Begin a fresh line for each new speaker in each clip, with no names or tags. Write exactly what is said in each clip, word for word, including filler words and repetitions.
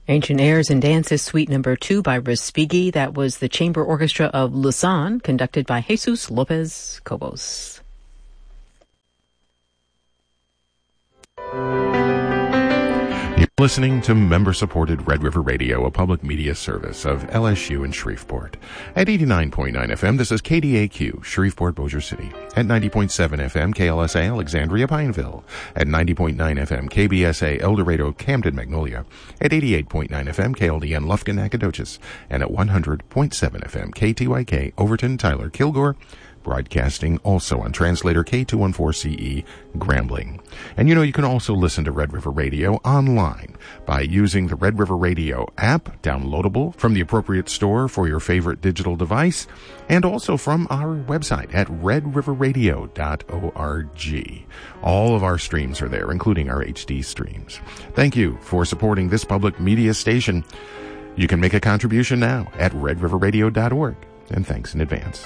Ancient Airs and Dances, Suite Number Two by Respighi. That was the Chamber Orchestra of Lausanne, conducted by Jesus Lopez Cobos.
You're listening to member-supported Red River Radio, a public media service of L S U in Shreveport. At eighty-nine point nine F M, this is K D A Q, Shreveport, Bossier City. At ninety point seven F M, K L S A, Alexandria, Pineville. At ninety point nine F M, K B S A, El Dorado, Camden, Magnolia. At eighty-eight point nine F M, K L D N, Lufkin, Nacogdoches. And at one hundred point seven F M, K T Y K, Overton, Tyler, Kilgore, broadcasting also on translator K two fourteen C E, Grambling. And you know, you can also listen to Red River Radio online by using the Red River Radio app, downloadable from the appropriate store for your favorite digital device, and also from our website at red river radio dot org. All of our streams are there, including our H D streams. Thank you for supporting this public media station. You can make a contribution now at red river radio dot org, and thanks in advance.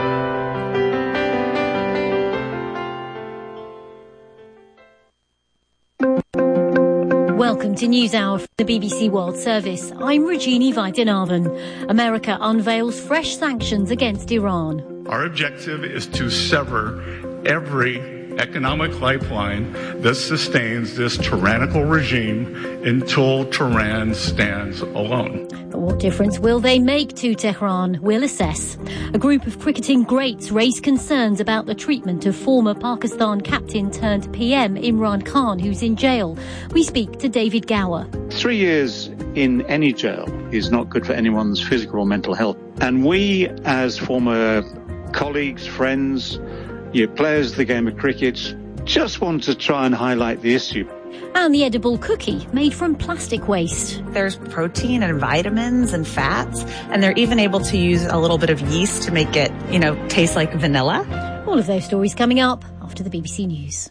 Welcome to NewsHour from the B B C World Service. I'm Regini Vaidyanathan. America unveils fresh sanctions against Iran.
Our objective is to sever every economic lifeline that sustains this tyrannical regime until Tehran stands alone.
But what difference will they make to Tehran? We'll assess. A group of cricketing greats raised concerns about the treatment of former Pakistan captain turned P M Imran Khan, who's in jail. We speak to David Gower.
Three years in any jail is not good for anyone's physical or mental health. And we, as former colleagues, friends, you know, players of the game of cricket, just want to try and highlight the issue.
And the edible cookie made from plastic waste.
There's protein and vitamins and fats, and they're even able to use a little bit of yeast to make it, you know, taste like vanilla.
All of those stories coming up after the B B C News.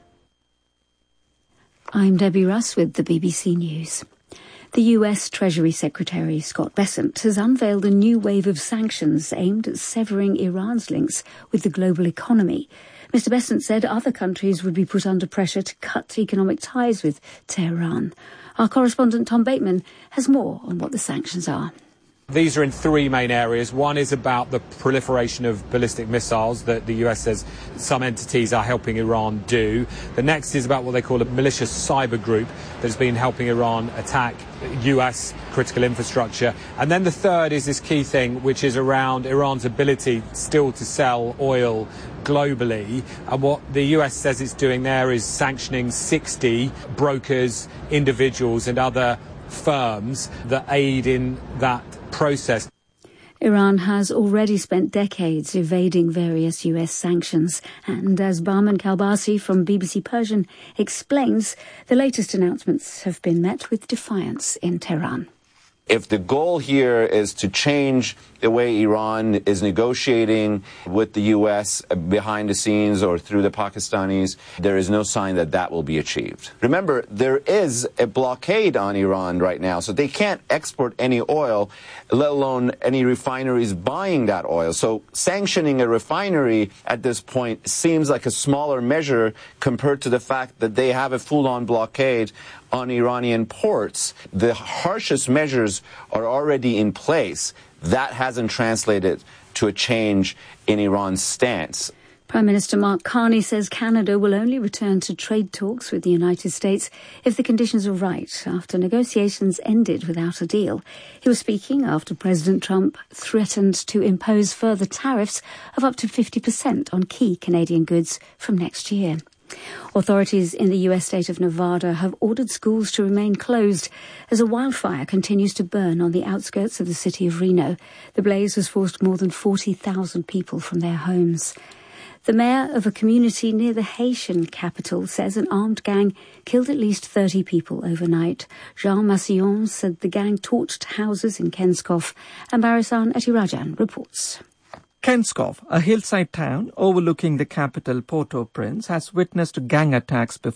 I'm Debbie Russ with the B B C News. The U S Treasury Secretary Scott Bessent has unveiled a new wave of sanctions aimed at severing Iran's links with the global economy. Mister Bessent said other countries would be put under pressure to cut economic ties with Tehran. Our correspondent Tom Bateman has more on what the sanctions are.
These are in three main areas. One is about the proliferation of ballistic missiles that the U S says some entities are helping Iran do. The next is about what they call a malicious cyber group that has been helping Iran attack U S critical infrastructure. And then the third is this key thing, which is around Iran's ability still to sell oil globally. And what the U S says it's doing there is sanctioning sixty brokers, individuals and other firms that aid in that process.
Iran has already spent decades evading various U S sanctions, and as Bahman Kalbasi from B B C Persian explains, the latest announcements have been met with defiance in Tehran.
If the goal here is to change the way Iran is negotiating with the U S behind the scenes or through the Pakistanis, there is no sign that that will be achieved. Remember, there is a blockade on Iran right now, so they can't export any oil, let alone any refineries buying that oil. So sanctioning a refinery at this point seems like a smaller measure compared to the fact that they have a full-on blockade on Iranian ports. The harshest measures are already in place. That hasn't translated to a change in Iran's stance.
Prime Minister Mark Carney says Canada will only return to trade talks with the United States if the conditions are right after negotiations ended without a deal. He was speaking after President Trump threatened to impose further tariffs of up to fifty percent on key Canadian goods from next year. Authorities in the U S state of Nevada have ordered schools to remain closed as a wildfire continues to burn on the outskirts of the city of Reno. The blaze has forced more than forty thousand people from their homes. The mayor of a community near the Haitian capital says an armed gang killed at least thirty people overnight. Jean Massillon said the gang torched houses in Kenskoff, and Barisan Etirajan reports.
Kenskoff, a hillside town overlooking the capital Port-au-Prince, has witnessed gang attacks before.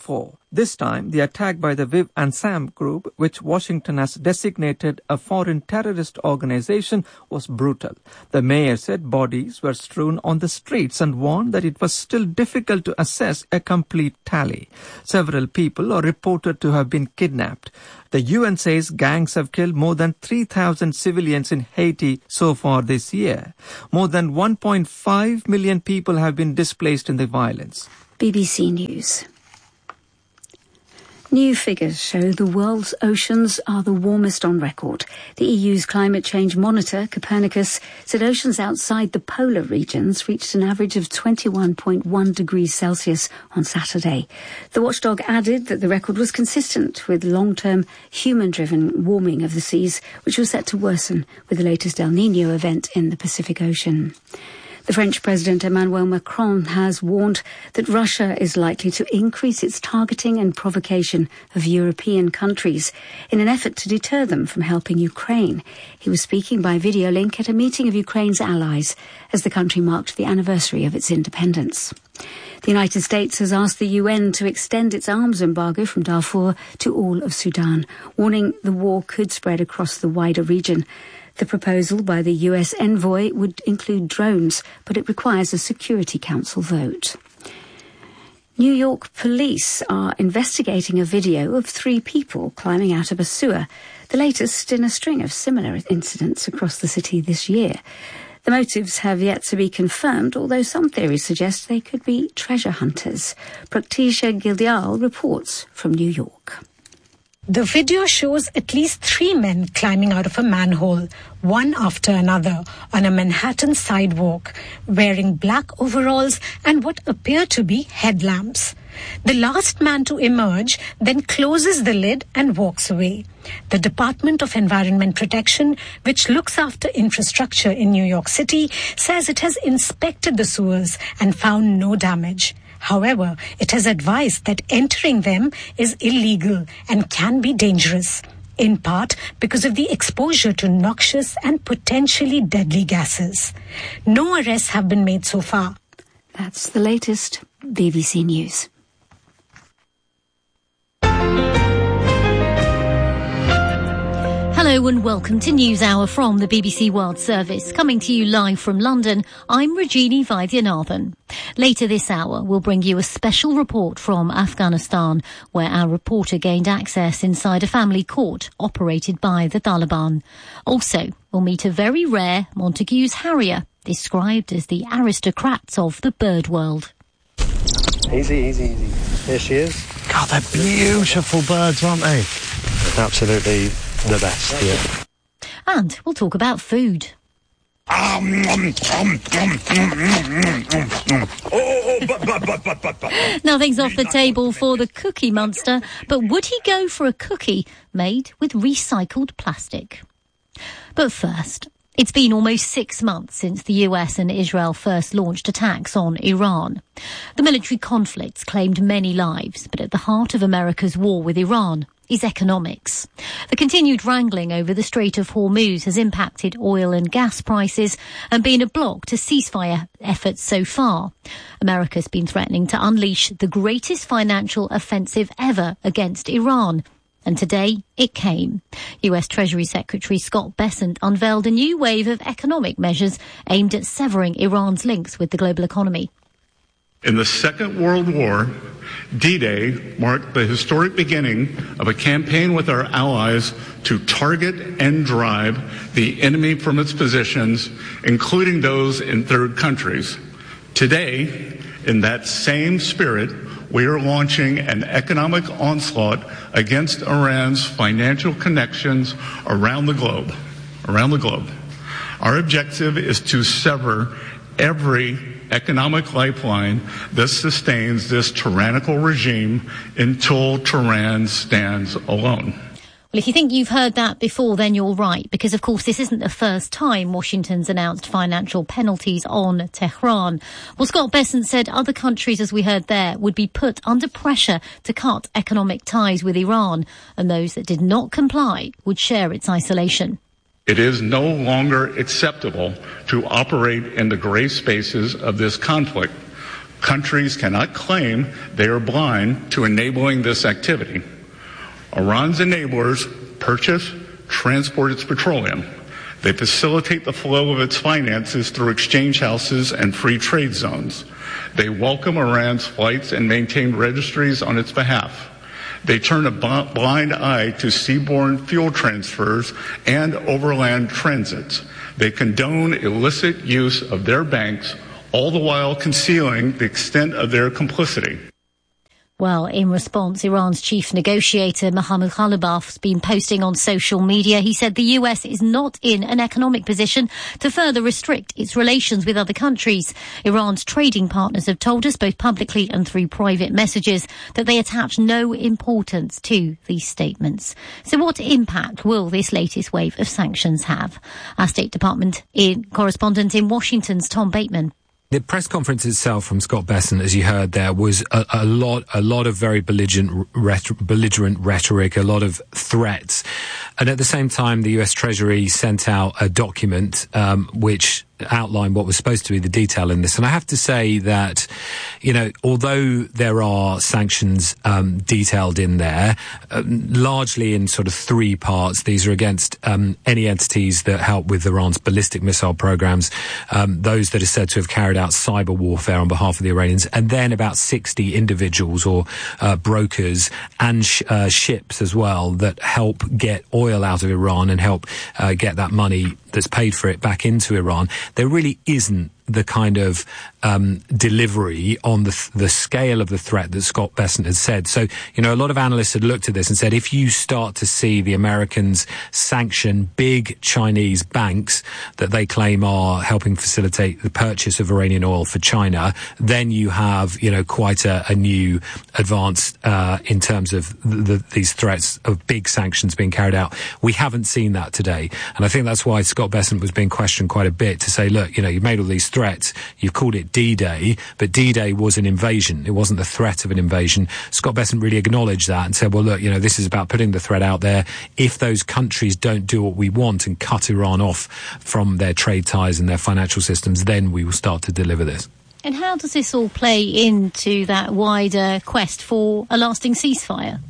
This time, the attack by the Viv Ansam group, which Washington has designated a foreign terrorist organization, was brutal. The mayor said bodies were strewn on the streets and warned that it was still difficult to assess a complete tally. Several people are reported to have been kidnapped. The U N says gangs have killed more than three thousand civilians in Haiti so far this year. More than one point five million people have been displaced in the violence.
B B C News. New figures show the world's oceans are the warmest on record. The E U's climate change monitor, Copernicus, said oceans outside the polar regions reached an average of twenty-one point one degrees Celsius on Saturday. The watchdog added that the record was consistent with long-term human-driven warming of the seas, which was set to worsen with the latest El Niño event in the Pacific Ocean. The French President Emmanuel Macron has warned that Russia is likely to increase its targeting and provocation of European countries in an effort to deter them from helping Ukraine. He was speaking by video link at a meeting of Ukraine's allies as the country marked the anniversary of its independence. The United States has asked the U N to extend its arms embargo from Darfur to all of Sudan, warning the war could spread across the wider region. The proposal by the U S envoy would include drones, but it requires a Security Council vote. New York police are investigating a video of three people climbing out of a sewer, the latest in a string of similar incidents across the city this year. The motives have yet to be confirmed, although some theories suggest they could be treasure hunters. Praktisha Gildial reports from New York.
The video shows at least three men climbing out of a manhole, one after another, on a Manhattan sidewalk, wearing black overalls and what appear to be headlamps. The last man to emerge then closes the lid and walks away. The Department of Environment Protection, which looks after infrastructure in New York City, says it has inspected the sewers and found no damage. However, it has advised that entering them is illegal and can be dangerous, in part because of the exposure to noxious and potentially deadly gases. No arrests have been made so far.
That's the latest. B B C News.
Hello and welcome to News Hour from the B B C World Service. Coming to you live from London, I'm Rajini Vaidyanathan. Later this hour, we'll bring you a special report from Afghanistan, where our reporter gained access inside a family court operated by the Taliban. Also, we'll meet a very rare Montagu's Harrier, described as the aristocrats of the bird world.
Easy, easy, easy. There she is.
God, they're beautiful birds, aren't they?
Absolutely. The best, yeah.
And we'll talk about food.
Now
Nothing's off the table for the Cookie Monster, but would he go for a cookie made with recycled plastic? But first, it's been almost six months since the U S and Israel first launched attacks on Iran. The military conflicts claimed many lives, but at the heart of America's war with Iran is economics. The continued wrangling over the Strait of Hormuz has impacted oil and gas prices and been a block to ceasefire efforts so far. America's been threatening to unleash the greatest financial offensive ever against Iran. And today, it came. U S Treasury Secretary Scott Bessent unveiled a new wave of economic measures aimed at severing Iran's links with the global economy.
In the Second World War, D-Day marked the historic beginning of a campaign with our allies to target and drive the enemy from its positions, including those in third countries. Today, in that same spirit, we are launching an economic onslaught against Iran's financial connections around the globe. Around the globe. Our objective is to sever every economic lifeline that sustains this tyrannical regime until Tehran stands alone.
Well, if you think you've heard that before, then you're right, because, of course, this isn't the first time Washington's announced financial penalties on Tehran. Well, Scott Bessent said other countries, as we heard there, would be put under pressure to cut economic ties with Iran, and those that did not comply would share its isolation.
It is no longer acceptable to operate in the gray spaces of this conflict. Countries cannot claim they are blind to enabling this activity. Iran's enablers purchase, transport its petroleum. They facilitate the flow of its finances through exchange houses and free trade zones. They welcome Iran's flights and maintain registries on its behalf. They turn a blind eye to seaborne fuel transfers and overland transits. They condone illicit use of their banks, all the while concealing the extent of their complicity.
Well, in response, Iran's chief negotiator, Mohammad Ghalibaf, has been posting on social media. He said the U S is not in an economic position to further restrict its relations with other countries. Iran's trading partners have told us, both publicly and through private messages, that they attach no importance to these statements. So what impact will this latest wave of sanctions have? Our State Department in, correspondent in Washington's Tom Bateman.
The press conference itself from Scott Bessent, as you heard there, was a, a lot, a lot of very belligerent, ret- belligerent rhetoric, a lot of threats, and at the same time, the U S Treasury sent out a document um, which outline what was supposed to be the detail in this. And I have to say that, you know, although there are sanctions um, detailed in there, uh, largely in sort of three parts, these are against um, any entities that help with Iran's ballistic missile programs, um, those that are said to have carried out cyber warfare on behalf of the Iranians, and then about sixty individuals or uh, brokers and sh- uh, ships as well that help get oil out of Iran and help uh, get that money that's paid for it back into Iran. There really isn't the kind of um, delivery on the th- the scale of the threat that Scott Bessent has said. So, you know, a lot of analysts had looked at this and said, if you start to see the Americans sanction big Chinese banks that they claim are helping facilitate the purchase of Iranian oil for China, then you have, you know, quite a, a new advance uh, in terms of the, the, these threats of big sanctions being carried out. We haven't seen that today. And I think that's why Scott Bessent was being questioned quite a bit to say, look, you know, you've made all these threats. Threat. You've called it D-Day, but D-Day was an invasion. It wasn't the threat of an invasion. Scott Bessent really acknowledged that and said, well, look, you know, this is about putting the threat out there. If those countries don't do what we want and cut Iran off from their trade ties and their financial systems, then we will start to deliver this.
And how does this all play into that wider quest for a lasting ceasefire?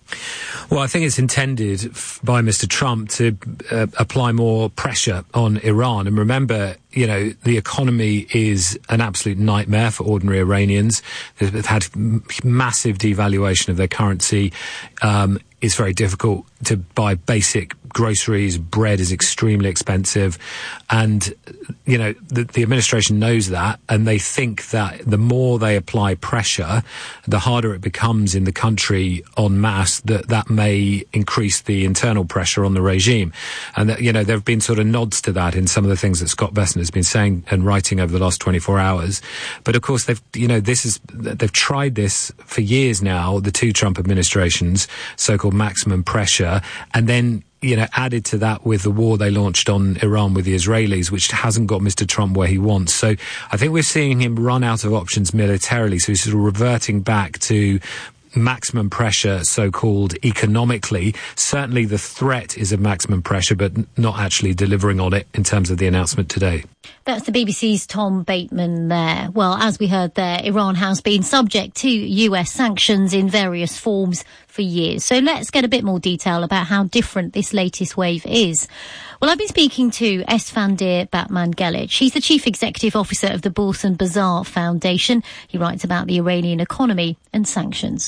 Well, I think it's intended f- by Mister Trump to uh, apply more pressure on Iran. And remember, you know, the economy is an absolute nightmare for ordinary Iranians. They've had m- massive devaluation of their currency. Um, it's very difficult to buy basic groceries. Bread is extremely expensive. And, you know, the, the administration knows that, and they think that the more they apply pressure, the harder it becomes in the country en masse, that that may increase the internal pressure on the regime. And that, you know, there have been sort of nods to that in some of the things that Scott Bessent has been saying and writing over the last twenty-four hours. But of course, they've, you know, this is, they've tried this for years now, the two Trump administrations, so-called maximum pressure, and then, you know, added to that with the war they launched on Iran with the Israelis, which hasn't got Mister Trump where he wants. So I think we're seeing him run out of options militarily. So he's sort of reverting back to maximum pressure, so-called economically. Certainly the threat is of maximum pressure, but not actually delivering on it in terms of the announcement today.
That's the B B C's Tom Bateman there. Well, as we heard there, Iran has been subject to U S sanctions in various forms for years. So let's get a bit more detail about how different this latest wave is. Well, I've been speaking to Esfandiar Batmanghelidj. He's the Chief Executive Officer of the Borse and Bazaar Foundation. He writes about the Iranian economy and sanctions.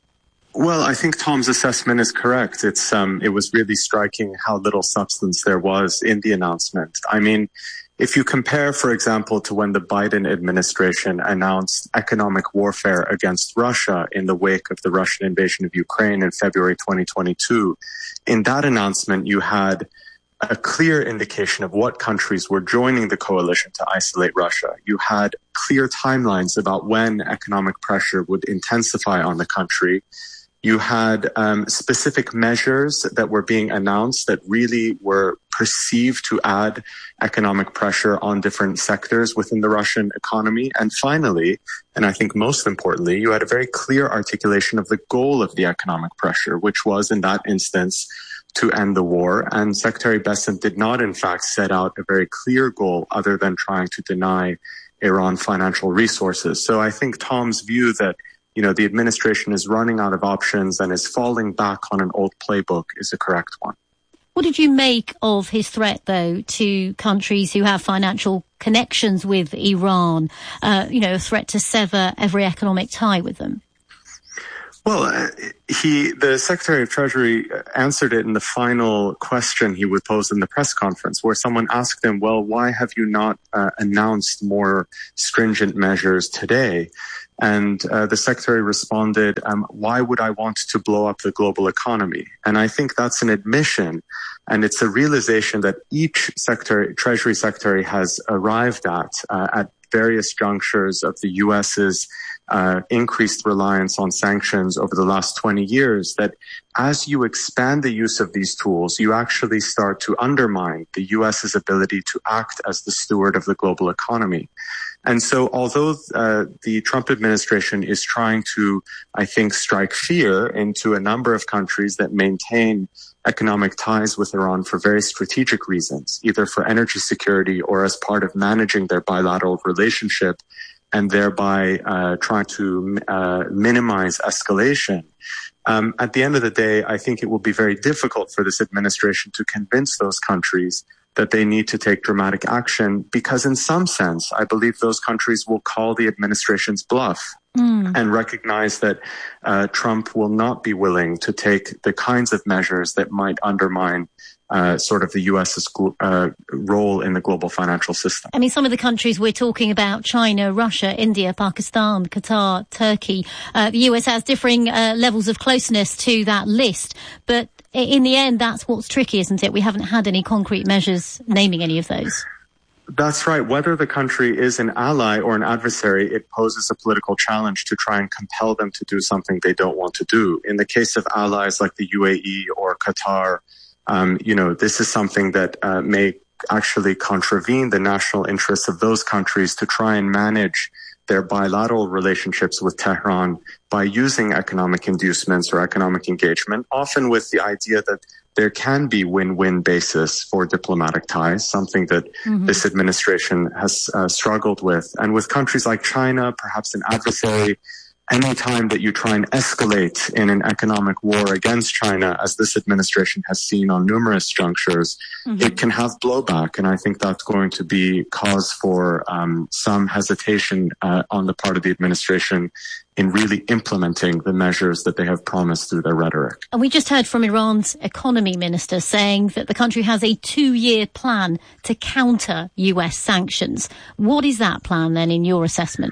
Well, I think Tom's assessment is correct. It's um, it was really striking how little substance there was in the announcement. I mean, if you compare, for example, to when the Biden administration announced economic warfare against Russia in the wake of the Russian invasion of Ukraine in February twenty twenty-two, in that announcement, you had a clear indication of what countries were joining the coalition to isolate Russia. You had clear timelines about when economic pressure would intensify on the country. You had um, specific measures that were being announced that really were perceived to add economic pressure on different sectors within the Russian economy. And finally, and I think most importantly, you had a very clear articulation of the goal of the economic pressure, which was in that instance to end the war. And Secretary Bessent did not, in fact, set out a very clear goal other than trying to deny Iran financial resources. So I think Tom's view that, you know, the administration is running out of options and is falling back on an old playbook is a correct one.
What did you make of his threat, though, to countries who have financial connections with Iran, uh, you know, a threat to sever every economic tie with them?
Well, uh, he, the Secretary of Treasury answered it in the final question he would pose in the press conference, where someone asked him, well, why have you not uh, announced more stringent measures today? And uh, the secretary responded, um, why would I want to blow up the global economy? And I think that's an admission, and it's a realization that each secretary, Treasury Secretary has arrived at uh, at various junctures of the U S's uh, increased reliance on sanctions over the last twenty years, that as you expand the use of these tools, you actually start to undermine the U S's ability to act as the steward of the global economy. And so although uh, the Trump administration is trying to, I think, strike fear into a number of countries that maintain economic ties with Iran for very strategic reasons, either for energy security or as part of managing their bilateral relationship and thereby uh, trying to uh, minimize escalation, um, at the end of the day, I think it will be very difficult for this administration to convince those countries that they need to take dramatic action, because in some sense, I believe those countries will call the administration's bluff mm. and recognize that uh, Trump will not be willing to take the kinds of measures that might undermine uh, sort of the U S's uh, role in the global financial system.
I mean, some of the countries we're talking about, China, Russia, India, Pakistan, Qatar, Turkey, uh, the U S has differing uh, levels of closeness to that list, but in the end, that's what's tricky, isn't it? We haven't had any concrete measures naming any of those.
That's right. Whether the country is an ally or an adversary, it poses a political challenge to try and compel them to do something they don't want to do. In the case of allies like the U A E or Qatar, um, you know, this is something that uh, may actually contravene the national interests of those countries to try and manage their bilateral relationships with Tehran by using economic inducements or economic engagement, often with the idea that there can be win-win basis for diplomatic ties, something that mm-hmm. this administration has uh, struggled with. And with countries like China, perhaps an adversary, any time that you try and escalate in an economic war against China, as this administration has seen on numerous junctures, mm-hmm. it can have blowback. And I think that's going to be cause for um, some hesitation uh, on the part of the administration in really implementing the measures that they have promised through their rhetoric.
And we just heard from Iran's economy minister saying that the country has a two-year plan to counter U S sanctions. What is that plan then in your assessment?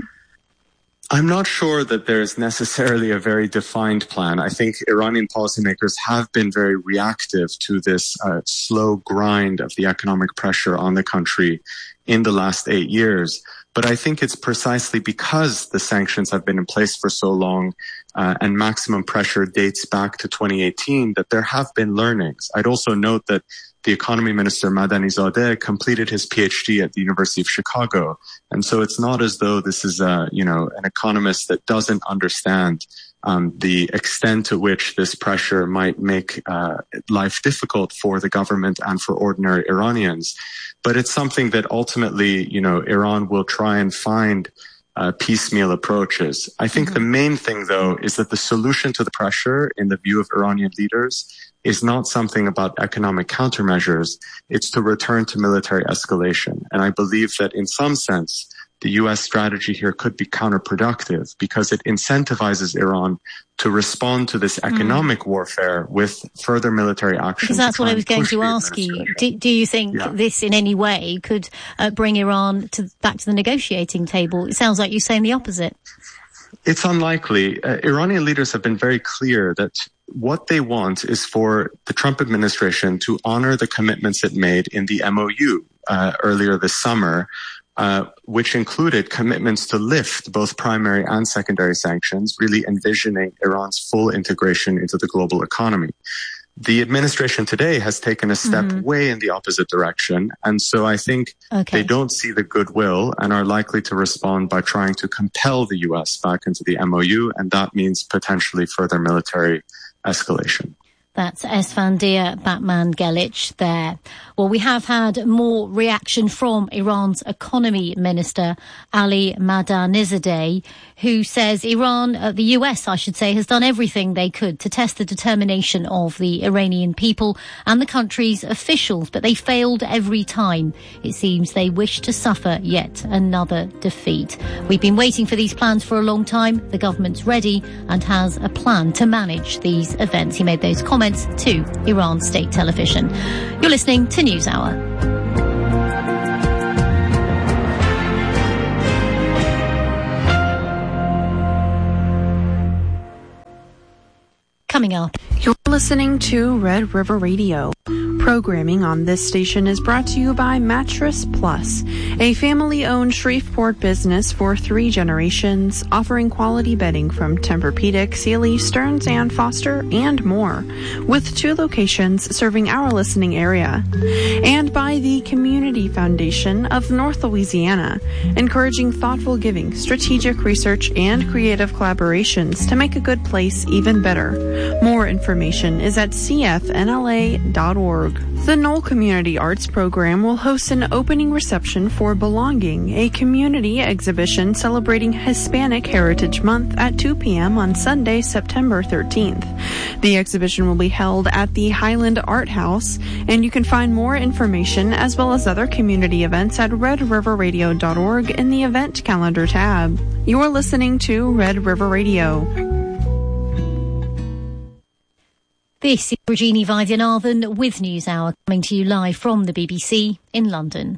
I'm not sure that there's necessarily a very defined plan. I think Iranian policymakers have been very reactive to this uh, slow grind of the economic pressure on the country in the last eight years. But I think it's precisely because the sanctions have been in place for so long uh, and maximum pressure dates back to twenty eighteen that there have been learnings. I'd also note that the economy minister, Madanizadeh, completed his P H D at the University of Chicago. And so it's not as though this is a, you know, an economist that doesn't understand um, the extent to which this pressure might make uh, life difficult for the government and for ordinary Iranians. But it's something that ultimately, you know, Iran will try and find uh, piecemeal approaches. I think mm-hmm. the main thing, though, is that the solution to the pressure, in the view of Iranian leaders, is not something about economic countermeasures. It's to return to military escalation. And I believe that in some sense, the U S strategy here could be counterproductive because it incentivizes Iran to respond to this economic mm. warfare with further military action.
Because that's what I was going to ask you. Do, do you think yeah. this in any way could uh, bring Iran to back to the negotiating table? It sounds like you're saying the opposite.
It's unlikely. Uh, Iranian leaders have been very clear that what they want is for the Trump administration to honor the commitments it made in the M O U uh, earlier this summer, uh, which included commitments to lift both primary and secondary sanctions, really envisioning Iran's full integration into the global economy. The administration today has taken a step mm-hmm. way in the opposite direction. And so I think okay. they don't see the goodwill and are likely to respond by trying to compel the U S back into the M O U. And that means potentially further military escalation.
That's Esfandiar Batman Gelic there. Well, we have had more reaction from Iran's economy minister, Ali Madanizadeh, who says Iran, uh, the U S, I should say, has done everything they could to test the determination of the Iranian people and the country's officials, but they failed every time. It seems they wish to suffer yet another defeat. We've been waiting for these plans for a long time. The government's ready and has a plan to manage these events. He made those comments to Iran state television. You're listening to NewsHour. Coming up.
You're listening to Red River Radio. Programming on this station is brought to you by Mattress Plus, a family-owned Shreveport business for three generations, offering quality bedding from Tempur-Pedic, Sealy, Stearns and Foster, and more, with two locations serving our listening area. And by the Community Foundation of North Louisiana, encouraging thoughtful giving, strategic research, and creative collaborations to make a good place even better. More information is at c f n l a dot org. The Knoll Community Arts Program will host an opening reception for Belonging, a community exhibition celebrating Hispanic Heritage Month at two p.m. on Sunday, September thirteenth. The exhibition will be held at the Highland Art House, and you can find more information as well as other community events at red river radio dot org in the event calendar tab. You're listening to Red River Radio.
This is Regina Vaidyanathan with NewsHour, coming to you live from the B B C in London.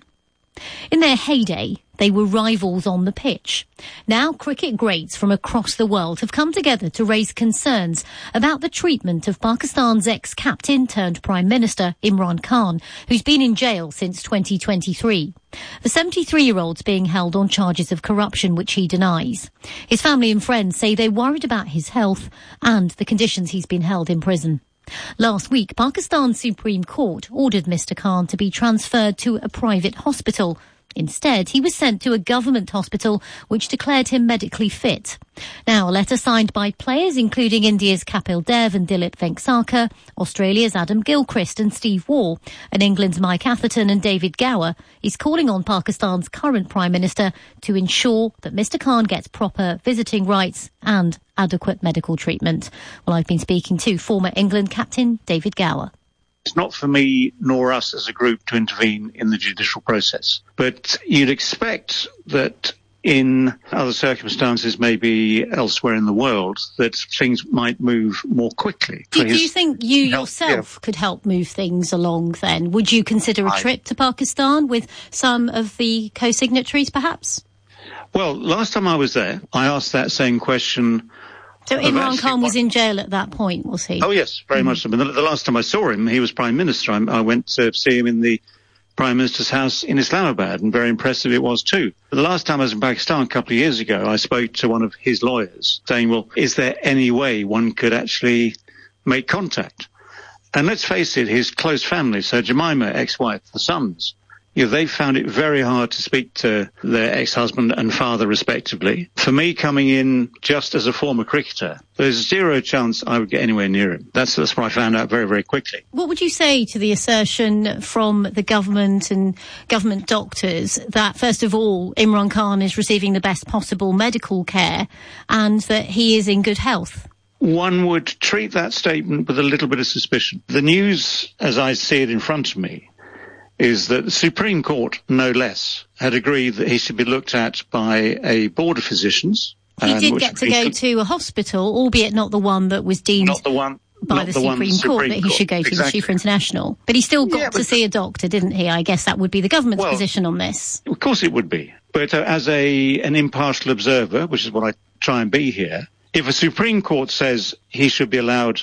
In their heyday, they were rivals on the pitch. Now, cricket greats from across the world have come together to raise concerns about the treatment of Pakistan's ex-captain turned Prime Minister Imran Khan, who's been in jail since twenty twenty-three. The seventy-three-year-old's being held on charges of corruption, which he denies. His family and friends say they're worried about his health and the conditions he's been held in prison. Last week, Pakistan's Supreme Court ordered Mister Khan to be transferred to a private hospital. Instead, he was sent to a government hospital which declared him medically fit. Now, a letter signed by players including India's Kapil Dev and Dilip Vengsarkar, Australia's Adam Gilchrist and Steve Waugh, and England's Mike Atherton and David Gower is calling on Pakistan's current Prime Minister to ensure that Mister Khan gets proper visiting rights and adequate medical treatment. Well, I've been speaking to former England captain David Gower.
It's not for me nor us as a group to intervene in the judicial process. But you'd expect that in other circumstances, maybe elsewhere in the world, that things might move more quickly.
Do, do you think you yourself could help move things along then? Would you consider a trip to Pakistan with some of the co-signatories, perhaps?
Well, last time I was there, I asked that same question.
So Imran Khan was in jail at that point, was he?
Oh, yes, very mm. much so. But the, the last time I saw him, he was Prime Minister. I, I went to see him in the Prime Minister's house in Islamabad, and very impressive it was too. But the last time I was in Pakistan, a couple of years ago, I spoke to one of his lawyers saying, well, is there any way one could actually make contact? And let's face it, his close family, so Jemima, ex-wife, the sons, you know, they found it very hard to speak to their ex-husband and father, respectively. For me, coming in just as a former cricketer, there's zero chance I would get anywhere near him. That's, that's what I found out very, very quickly.
What would you say to the assertion from the government and government doctors that, first of all, Imran Khan is receiving the best possible medical care and that he is in good health?
One would treat that statement with a little bit of suspicion. The news, as I see it in front of me, is that the Supreme Court, no less, had agreed that he should be looked at by a board of physicians.
He um, did get to go to a hospital, albeit not the one that was deemed
not the one,
by the, the Supreme, Court, Supreme that he should go to, exactly. the Schieffer International. But he still got yeah, to see a doctor, didn't he? I guess that would be the government's well, position on this.
Of course it would be. But uh, as a an impartial observer, which is what I try and be here, if a Supreme Court says he should be allowed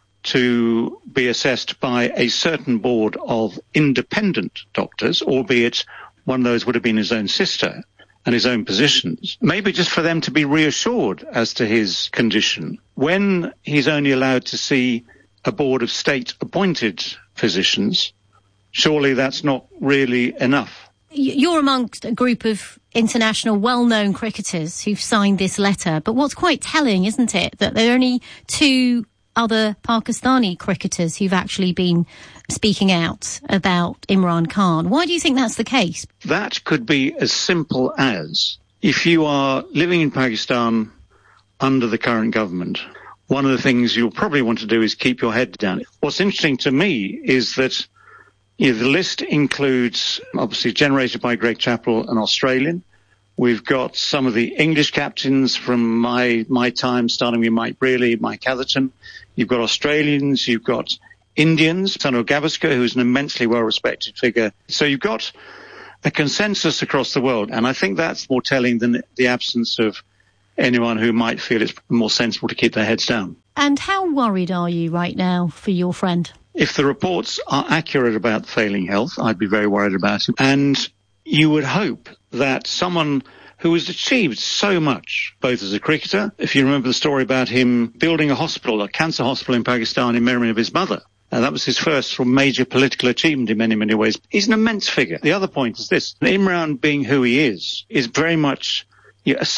to be assessed by a certain board of independent doctors, albeit one of those would have been his own sister and his own positions, maybe just for them to be reassured as to his condition. When he's only allowed to see a board of state-appointed physicians, surely that's not really enough.
You're amongst a group of international well-known cricketers who've signed this letter, but what's quite telling, isn't it, that there are only two other Pakistani cricketers who've actually been speaking out about Imran Khan. Why do you think that's the case?
That could be as simple as, if you are living in Pakistan under the current government, one of the things you'll probably want to do is keep your head down. What's interesting to me is that you know, the list includes, obviously generated by Greg Chappell, an Australian. We've got some of the English captains from my my time, starting with Mike Brearley, Mike Atherton. You've got Australians, you've got Indians, Sanu Gavaskar, who's an immensely well-respected figure. So you've got a consensus across the world, and I think that's more telling than the absence of anyone who might feel it's more sensible to keep their heads down.
And how worried are you right now for your friend?
If the reports are accurate about failing health, I'd be very worried about him. And you would hope that someone who has achieved so much, both as a cricketer, if you remember the story about him building a hospital, a cancer hospital in Pakistan in memory of his mother, and that was his first sort of major political achievement in many, many ways. He's an immense figure. The other point is this: Imran, being who he is, is very much you know, a